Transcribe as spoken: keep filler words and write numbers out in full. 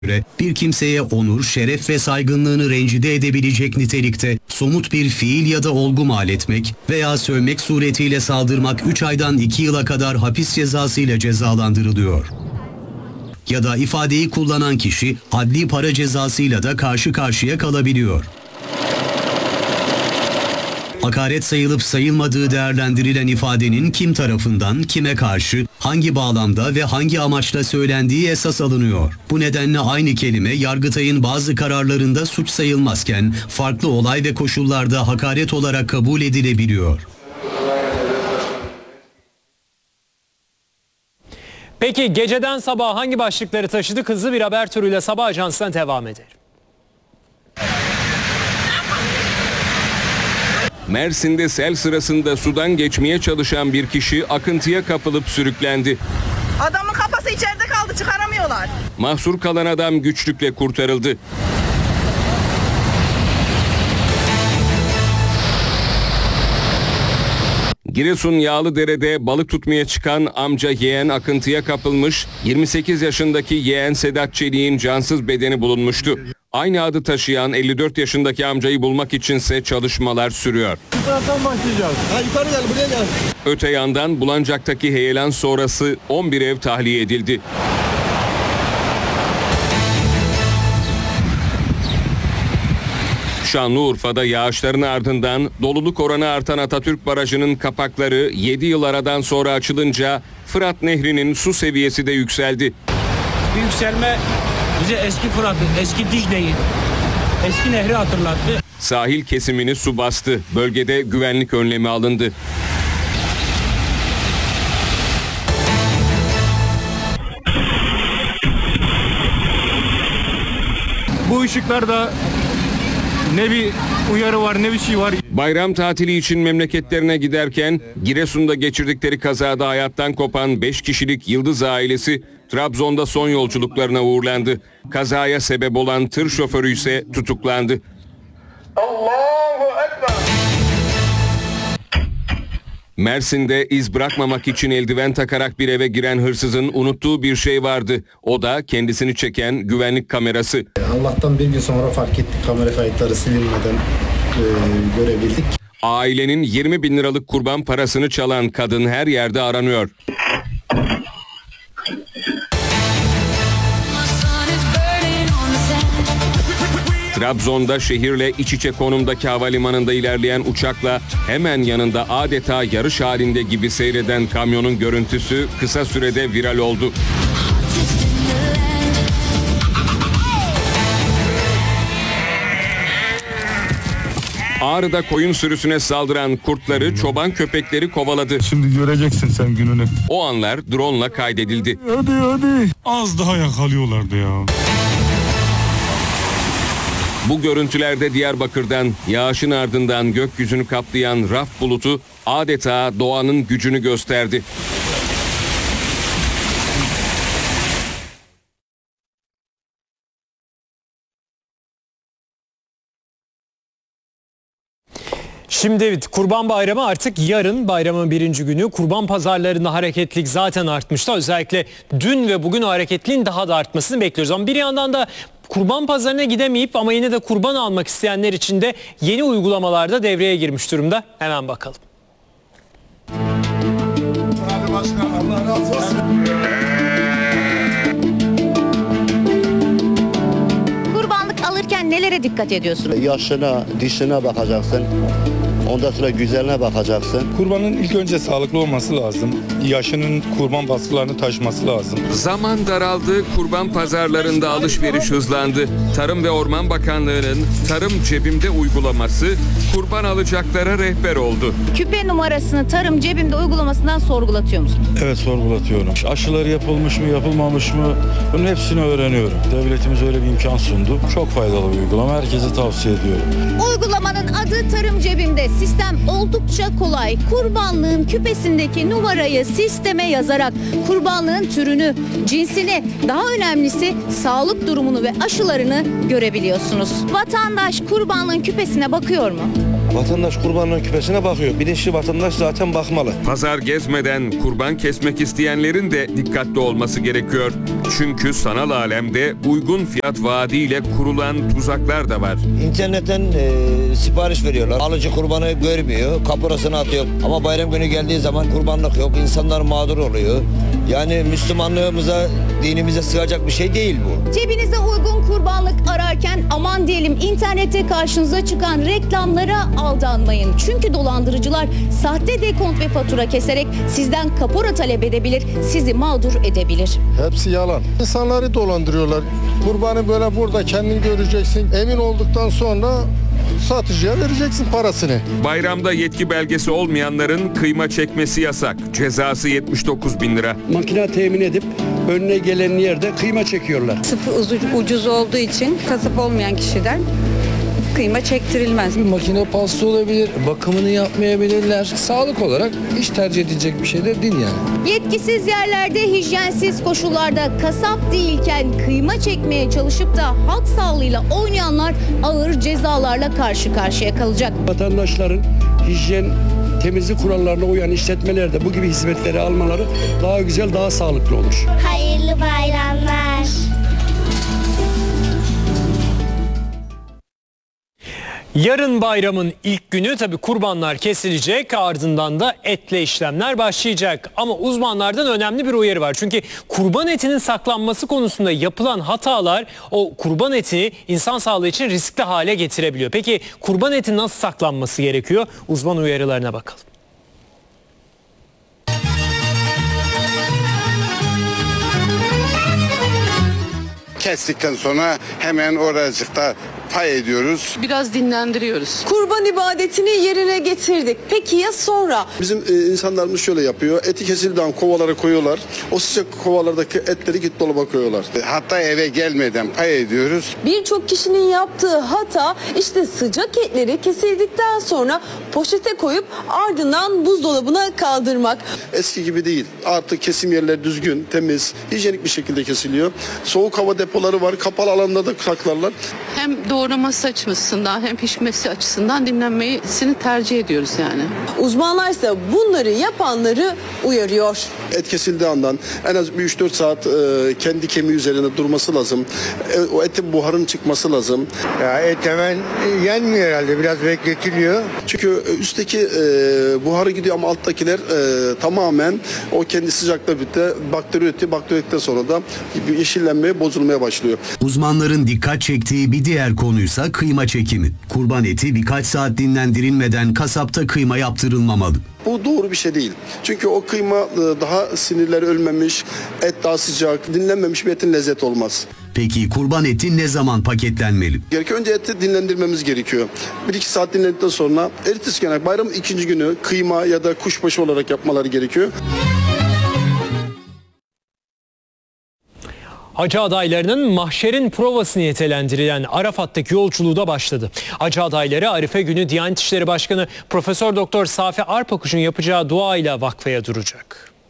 göre bir kimseye onur, şeref ve saygınlığını rencide edebilecek nitelikte somut bir fiil ya da olgu mal etmek veya sövmek suretiyle saldırmak üç aydan iki yıla kadar hapis cezası ile cezalandırılıyor. Ya da ifadeyi kullanan kişi adli para cezasıyla da karşı karşıya kalabiliyor. Hakaret sayılıp sayılmadığı değerlendirilen ifadenin kim tarafından, kime karşı, hangi bağlamda ve hangi amaçla söylendiği esas alınıyor. Bu nedenle aynı kelime Yargıtay'ın bazı kararlarında suç sayılmazken farklı olay ve koşullarda hakaret olarak kabul edilebiliyor. Peki geceden sabaha hangi başlıkları taşıdık? Hızlı bir haber turuyla Sabah Ajansı'na devam edelim. Mersin'de sel sırasında sudan geçmeye çalışan bir kişi akıntıya kapılıp sürüklendi. Adamın kafası içeride kaldı, çıkaramıyorlar. Mahsur kalan adam güçlükle kurtarıldı. Giresun Yağlıdere'de balık tutmaya çıkan amca yeğen akıntıya kapılmış, yirmi sekiz yaşındaki yeğen Sedat Çelik'in cansız bedeni bulunmuştu. Aynı adı taşıyan elli dört yaşındaki amcayı bulmak içinse çalışmalar sürüyor. Bu taraftan başlayacağız. Ha, yukarı gel, buraya gel. Öte yandan Bulancak'taki heyelan sonrası on bir ev tahliye edildi. Şanlıurfa'da yağışların ardından doluluk oranı artan Atatürk Barajı'nın kapakları yedi yıl aradan sonra açılınca Fırat Nehri'nin su seviyesi de yükseldi. Bir yükselme bize eski Fırat'ı, eski Dicle'yi, eski nehri hatırlattı. Sahil kesimini su bastı. Bölgede güvenlik önlemi alındı. Bu ışıklarda ne bir uyarı var, ne bir şey var. Bayram tatili için memleketlerine giderken Giresun'da geçirdikleri kazada hayattan kopan beş kişilik Yıldız ailesi Trabzon'da son yolculuklarına uğurlandı. Kazaya sebep olan tır şoförü ise tutuklandı. Allahu Ekber. Mersin'de iz bırakmamak için eldiven takarak bir eve giren hırsızın unuttuğu bir şey vardı. O da kendisini çeken güvenlik kamerası. Allah'tan bir gün sonra fark ettik, kamera kayıtları silinmeden e, görebildik. Ailenin yirmi bin liralık kurban parasını çalan kadın her yerde aranıyor. Trabzon'da şehirle iç içe konumdaki havalimanında ilerleyen uçakla hemen yanında adeta yarış halinde gibi seyreden kamyonun görüntüsü kısa sürede viral oldu. Ağrı'da koyun sürüsüne saldıran kurtları çoban köpekleri kovaladı. Şimdi göreceksin sen gününü. O anlar drone'la kaydedildi. Hadi hadi. Az daha yakalıyorlardı ya. Bu görüntülerde Diyarbakır'dan yağışın ardından gökyüzünü kaplayan raf bulutu adeta doğanın gücünü gösterdi. Şimdi evet, Kurban Bayramı artık yarın, bayramın birinci günü. Kurban pazarlarında hareketlilik zaten artmıştı. Özellikle dün ve bugün hareketliliğin daha da artmasını bekliyoruz. Ama bir yandan da kurban pazarına gidemeyip ama yine de kurban almak isteyenler için de yeni uygulamalar da devreye girmiş durumda. Hemen bakalım. Hadi başkanım, Allah razı olsun. Kurbanlık alırken nelere dikkat ediyorsunuz? Yaşına, dişine bakacaksın. Ondan sonra güzeline bakacaksın. Kurbanın ilk önce sağlıklı olması lazım. Yaşının kurban baskılarını taşıması lazım. Zaman daraldı, kurban pazarlarında alışveriş hızlandı. Tarım ve Orman Bakanlığı'nın Tarım Cebimde uygulaması kurban alacaklara rehber oldu. Küpe numarasını Tarım Cebimde uygulamasından sorgulatıyor musunuz? Evet, sorgulatıyorum. Aşıları yapılmış mı, yapılmamış mı? Bunun hepsini öğreniyorum. Devletimiz öyle bir imkan sundu. Çok faydalı bir uygulama. Herkese tavsiye ediyorum. Uygulamanın adı Tarım Cebimde. Sistem oldukça kolay. Kurbanlığın küpesindeki numarayı sisteme yazarak kurbanlığın türünü, cinsini, daha önemlisi sağlık durumunu ve aşılarını görebiliyorsunuz. Vatandaş kurbanlığın küpesine bakıyor mu? Vatandaş kurbanlığın küpesine bakıyor. Bilinçli vatandaş zaten bakmalı. Pazar gezmeden kurban kesmek isteyenlerin de dikkatli olması gerekiyor. Çünkü sanal alemde uygun fiyat vaadiyle kurulan tuzaklar da var. İnternetten e, sipariş veriyorlar. Alıcı kurbanı görmüyor, kaporasını atıyor. Ama bayram günü geldiği zaman kurbanlık yok, insanlar mağdur oluyor. Yani Müslümanlığımıza, dinimize sığacak bir şey değil bu. Cebinize uygun kurbanlık ararken aman diyelim internette karşınıza çıkan reklamlara aldanmayın. Çünkü dolandırıcılar sahte dekont ve fatura keserek sizden kapora talep edebilir, sizi mağdur edebilir. Hepsi yalan. İnsanları dolandırıyorlar. Kurbanı böyle burada kendin göreceksin. Emin olduktan sonra satıcıya vereceksin parasını. Bayramda yetki belgesi olmayanların kıyma çekmesi yasak. Cezası yetmiş dokuz bin lira. Makine temin edip önüne gelen yerde kıyma çekiyorlar. Sıfır ucuz olduğu için kasap olmayan kişiden kıyma çektirilmez. Bir makine pasta olabilir, bakımını yapmayabilirler. Sağlık olarak hiç tercih edilecek bir şey de değil yani. Yetkisiz yerlerde, hijyensiz koşullarda kasap değilken kıyma çekmeye çalışıp da halk sağlığıyla oynayanlar ağır cezalarla karşı karşıya kalacak. Vatandaşların hijyen, temizlik kurallarına uyan işletmelerde bu gibi hizmetleri almaları daha güzel, daha sağlıklı olur. Hayırlı bayramlar. Yarın bayramın ilk günü tabii kurbanlar kesilecek, ardından da etle işlemler başlayacak. Ama uzmanlardan önemli bir uyarı var. Çünkü kurban etinin saklanması konusunda yapılan hatalar o kurban etini insan sağlığı için riskli hale getirebiliyor. Peki kurban eti nasıl saklanması gerekiyor? Uzman uyarılarına bakalım. Kestikten sonra hemen oracıkta pay ediyoruz. Biraz dinlendiriyoruz. Kurban ibadetini yerine getirdik. Peki ya sonra? Bizim e, insanlarımız şöyle yapıyor. Eti kesildiğinde kovalara koyuyorlar. O sıcak kovalardaki etleri git dolaba koyuyorlar. Hatta eve gelmeden pay ediyoruz. Birçok kişinin yaptığı hata işte sıcak etleri kesildikten sonra poşete koyup ardından buzdolabına kaldırmak. Eski gibi değil. Artık kesim yerleri düzgün, temiz, hijyenik bir şekilde kesiliyor. Soğuk hava depoları var. Kapalı alanda da saklarlar. Hem doğraması açısından hem pişmesi açısından dinlenmesini tercih ediyoruz yani. Uzmanlar ise bunları yapanları uyarıyor. Et kesildiği andan en az bir üç dört saat e, kendi kemiği üzerinde durması lazım. E, o etin buharın çıkması lazım. Ya et hemen yenmiyor herhalde. Biraz bekletiliyor. Çünkü üstteki e, buharı gidiyor ama alttakiler e, tamamen o kendi sıcaklığı bitti. Bakteri üretiyor. Bakteriden sonra da yeşillenmeye, bozulmaya başlıyor. Uzmanların dikkat çektiği bir diğer konuysa kıyma çekimi. Kurban eti birkaç saat dinlendirilmeden kasapta kıyma yaptırılmamalı. Bu doğru bir şey değil. Çünkü o kıyma daha sinirleri ölmemiş, et daha sıcak, dinlenmemiş bir etin lezzeti olmaz. Peki kurban eti ne zaman paketlenmeli? Gerekiyor. Önce eti dinlendirmemiz gerekiyor. bir iki saat dinlendikten sonra ertesi gün bayramın ikinci günü kıyma ya da kuşbaşı olarak yapmaları gerekiyor. Hacı adaylarının mahşerin provası nitelendirilen Arafat'taki yolculuğu da başladı. Hacı adayları Arife günü Diyanet İşleri Başkanı Profesör Doktor Safi Arpakuş'un yapacağı duayla vakfeye duracak.